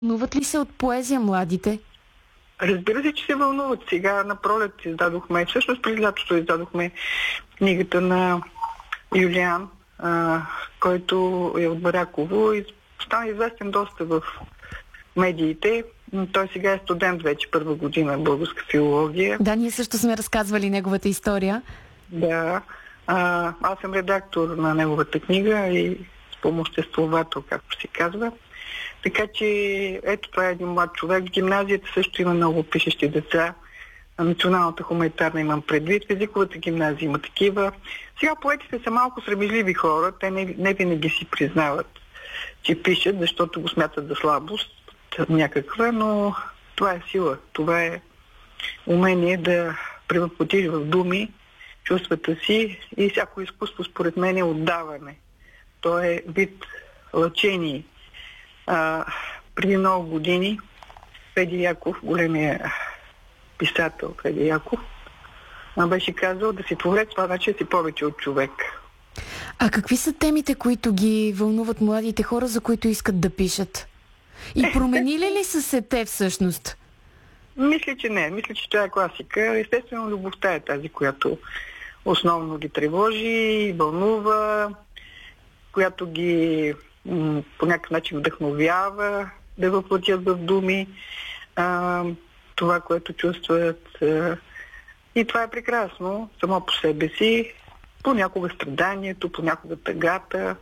Вълнуват ли се от поезия младите? Разбира се, че се вълнуват. Сега на пролет издадохме, всъщност през лятото издадохме книгата на Юлиан, който е от Бараково и стана известен доста в медиите. Той сега е студент вече първа година българска филология. Да, ние също сме разказвали неговата история. Да. Аз съм редактор на неговата книга и спомоществовател, както се казва. Така че, ето това е един млад човек. В гимназията също има много пишещи деца. Националната хуманитарна имам предвид. В езиковата гимназия има такива. Сега поетите са малко срамежливи хора. Те не винаги си признават, че пишат, защото го смятат за слабост някаква, но това е сила. Това е умение да превъплатиш в думи чувствата си и всяко изкуство, според мен, е отдаване. То е вид лъчение. Преди много години Феди Яков, големия писател Феди Яков, беше казал: да си творец, това значи да си повече от човек. А какви са темите, които ги вълнуват младите хора, за които искат да пишат? И променили ли са се те всъщност? Мисля, че не. Мисля, че това е класика. Естествено, любовта е тази, която основно ги тревожи, вълнува, която ги по някакъв начин вдъхновява да въплатят в думи това, което чувстват. И това е прекрасно само по себе си. Понякога страданието, понякога тъгата.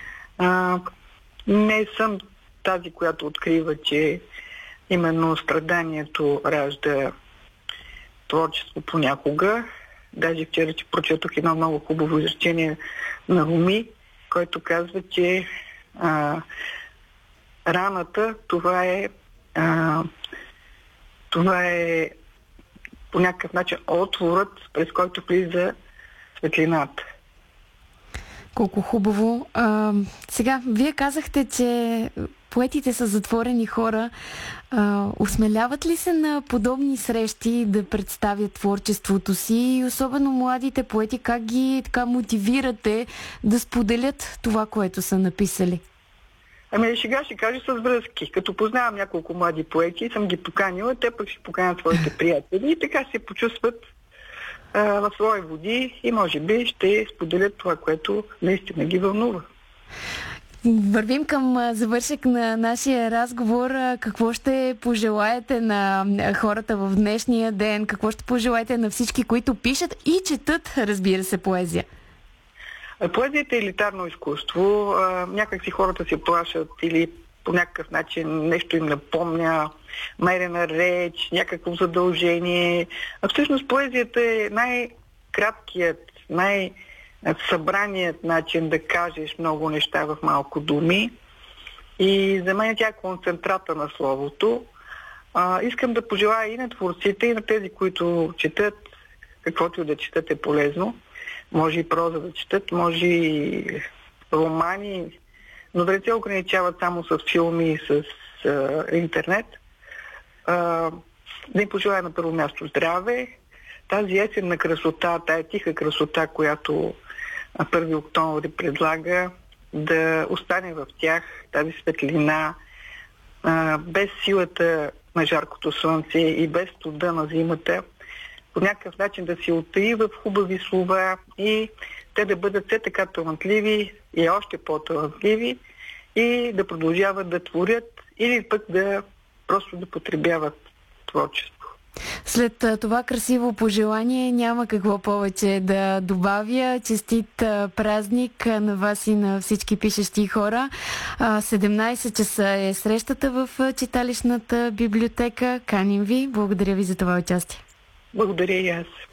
Не съм тази, която открива, че именно страданието ражда творчество понякога. Даже вчера прочетох едно много хубаво изречение на Руми, който казва, че раната, това е по някакъв начин отворът, през който влиза светлината. Колко хубаво. Сега, вие казахте, че поетите са затворени хора. Осмеляват ли се на подобни срещи да представят творчеството си и особено младите поети, как ги така мотивирате да споделят това, което са написали? Сега ще кажа с връзки. Като познавам няколко млади поети, съм ги поканила, те пък ще поканят своите приятели и така се почувстват в свои води и може би ще споделят това, което наистина ги вълнува. Вървим към завършек на нашия разговор. Какво ще пожелаете на хората в днешния ден? Какво ще пожелаете на всички, които пишат и четат, разбира се, поезия? Поезията е елитарно изкуство. Някак си хората се плашат или по някакъв начин нещо им напомня, мерена реч, някакво задължение. А всъщност поезията е най-краткият, най-събраният начин да кажеш много неща в малко думи. И за мен тя е концентрата на словото. Искам да пожелая и на творците, и на тези, които четат, каквото и да четат е полезно. Може и проза да четат, може и романи, но да не се ограничават само с филми и с интернет. Да им пожелая на първо място здраве, тази есенна красота, тая тиха красота, която 1 октомври предлага, да остане в тях, тази светлина, без силата на жаркото слънце и без студа на зимата, по някакъв начин да се утаи в хубави слова и те да бъдат все така талантливи и още по-талантливи и да продължават да творят или пък да просто да потребяват творчество. След това красиво пожелание няма какво повече да добавя. Честит празник на вас и на всички пишещи хора. 17 часа е срещата в читалищната библиотека. Каним ви. Благодаря ви за това участие. Благодаря и аз.